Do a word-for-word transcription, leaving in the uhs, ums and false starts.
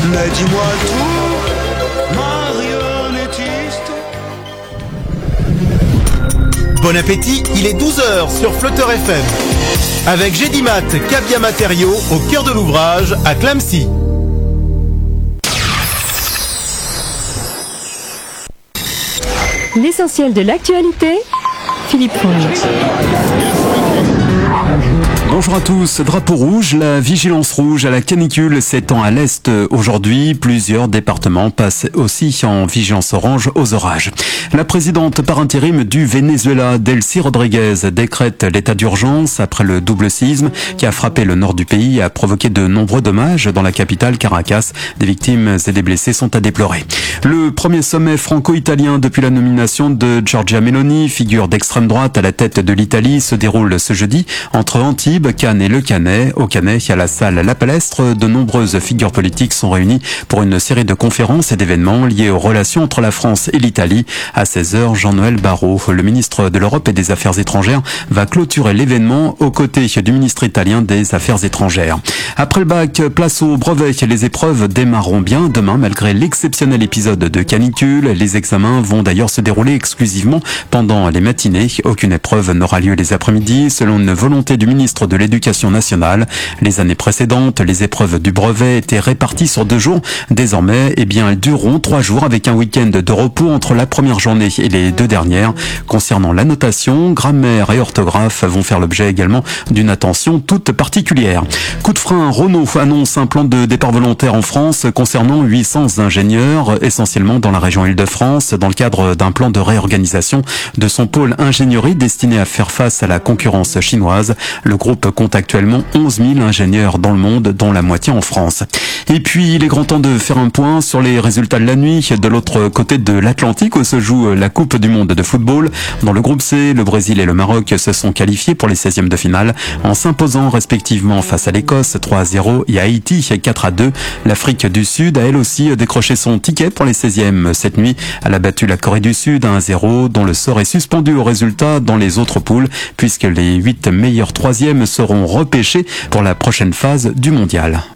Mais dis-moi tout, marionnettiste. Bon appétit, il est douze heures sur Flotteur F M. Avec Gédimat, Cabia Matériaux, au cœur de l'ouvrage, à Clamecy. L'essentiel de l'actualité, Philippe Fonge. Bonjour à tous. Drapeau rouge, la vigilance rouge à la canicule s'étend à l'Est aujourd'hui. Plusieurs départements passent aussi en vigilance orange aux orages. La présidente par intérim du Venezuela, Delcy Rodriguez, décrète l'état d'urgence après le double séisme qui a frappé le nord du pays et a provoqué de nombreux dommages dans la capitale Caracas. Des victimes et des blessés sont à déplorer. Le premier sommet franco-italien depuis la nomination de Giorgia Meloni, figure d'extrême droite à la tête de l'Italie, se déroule ce jeudi entre Antibes, Cannes et Le Canet. Au Canet, à la salle La Palestre, de nombreuses figures politiques sont réunies pour une série de conférences et d'événements liés aux relations entre la France et l'Italie. À seize heures, Jean-Noël Barrot, le ministre de l'Europe et des Affaires étrangères, va clôturer l'événement aux côtés du ministre italien des Affaires étrangères. Après le bac, place au brevet. Les épreuves démarreront bien demain malgré l'exceptionnel épisode de canicule. Les examens vont d'ailleurs se dérouler exclusivement pendant les matinées. Aucune épreuve n'aura lieu les après-midi, selon une volonté du ministre de l'Éducation nationale. Les années précédentes, les épreuves du brevet étaient réparties sur deux jours. Désormais, eh bien, elles dureront trois jours avec un week-end de repos entre la première journée et les deux dernières. Concernant la notation, grammaire et orthographe vont faire l'objet également d'une attention toute particulière. Coup de frein, Renault annonce un plan de départ volontaire en France concernant huit cents ingénieurs, essentiellement dans la région Île-de-France, dans le cadre d'un plan de réorganisation de son pôle ingénierie destiné à faire face à la concurrence chinoise. Le groupe compte actuellement onze mille ingénieurs dans le monde, dont la moitié en France. Et puis, il est grand temps de faire un point sur les résultats de la nuit. De l'autre côté de l'Atlantique, où se joue la Coupe du monde de football. Dans le groupe C, le Brésil et le Maroc se sont qualifiés pour les seizièmes de finale en s'imposant respectivement face à l'Écosse trois à zéro et à Haïti quatre à deux. L'Afrique du Sud a elle aussi décroché son ticket pour les seizièmes cette nuit. Elle a battu la Corée du Sud un à zéro, dont le sort est suspendu au résultat dans les autres poules, puisque les huit meilleurs troisièmes seront repêchés pour la prochaine phase du mondial.